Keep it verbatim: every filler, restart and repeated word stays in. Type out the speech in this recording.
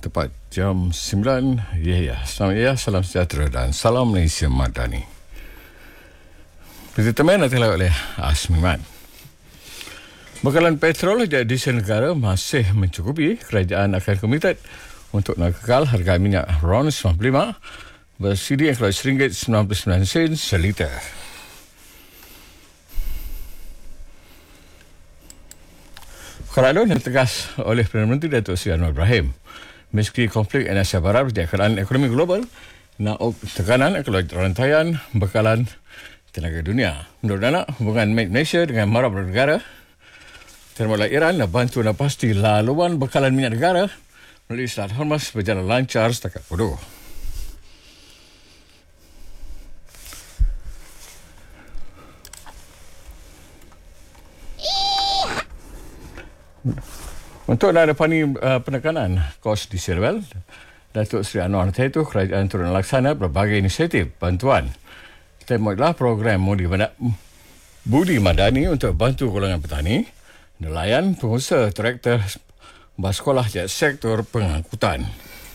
tepat jam sembilan. Ya, ya. Selamat ya, salam sejahtera dan salam Malaysia Madani. Ditetemani nanti oleh Asmiman. Bekalan petrol di edisi negara masih mencukupi. Kerajaan akan komited untuk nak kekal harga minyak RON sembilan puluh lima bersidi yang keluar satu ringgit sembilan puluh sembilan sen seliter. Kerajaan yang tegas oleh Perdana Menteri Datuk Seri Anwar Ibrahim. Meski konflik Asia Barat di keadaan ekonomi global, naik tekanan keluar rantaian bekalan tenaga dunia. Menurut anak, hubungan Malaysia dengan mara negara termasuk Iran nak bantu nak pasti laluan bekalan minyak negara melalui Selat Hormuz berjalan lancar setakat bodoh. Untuk menghadapi uh, penekanan kos di Sirwell, Datuk Seri Anwar itu kerajaan turut melaksana berbagai inisiatif bantuan. Temulah program Budi Budi Madani untuk bantu golongan petani, nelayan, pengusaha traktor, bas sekolah dan sektor pengangkutan.